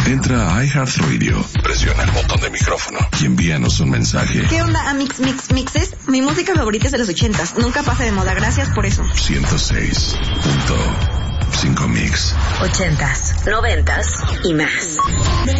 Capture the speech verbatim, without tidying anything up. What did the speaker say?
Entra a iHeartRadio, presiona el botón de micrófono y envíanos un mensaje. ¿Qué onda, Amix Mix Mixes? Mi música favorita es de los ochentas. Nunca pasa de moda. Gracias por eso. ciento seis punto cinco Mix. Ochentas, noventas y más.